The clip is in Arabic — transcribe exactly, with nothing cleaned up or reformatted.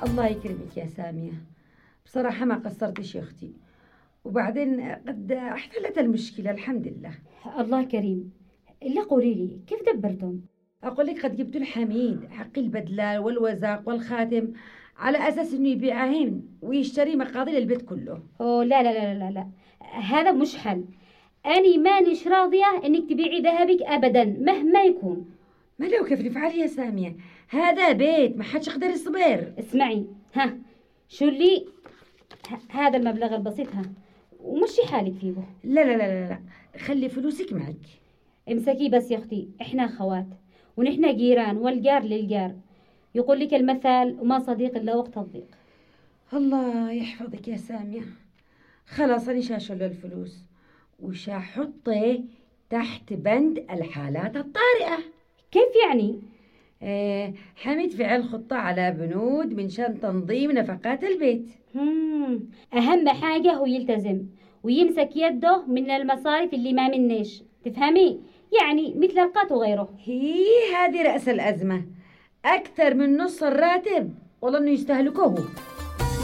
الله يكرمك يا سامية، بصراحة ما قصرتش يا أختي، وبعدين قد احتلت المشكلة الحمد لله. الله كريم. إلا قولي لي كيف دبرتم؟ أقول لك قد جبت الحميد حق البدلة والوزاق والخاتم على أساس إنه يبيعهن ويشتري مقاضي للبيت كله. أوه لا لا لا لا لا، هذا مش حل. أني مانيش راضية إنك تبيعي ذهبك أبدا مهما يكون. ما لو كيف نفعل يا سامية؟ هذا بيت ما حدش يقدر يصبر. اسمعي، ها شو اللي ه- هذا المبلغ البسيط، ها ومشي حالك فيه. لا لا لا لا لا، خلي فلوسك معك. امسكي بس يا أختي، إحنا خوات ونحن جيران والجار للجار. يقول لك المثل وما صديق إلا وقت الضيق. الله يحفظك يا سامية. خلاص أنا شاشل الفلوس وشاحطه تحت بند الحالات الطارئة. كيف يعني؟ آه، حميد فعل خطة على بنود من شان تنظيم نفقات البيت. مم. أهم حاجة هو يلتزم ويمسك يده من المصاريف اللي ما منيش، تفهمي؟ يعني مثل القات وغيره. هي هذه رأس الأزمة، أكثر من نص الراتب والله إنه يستهلكوه.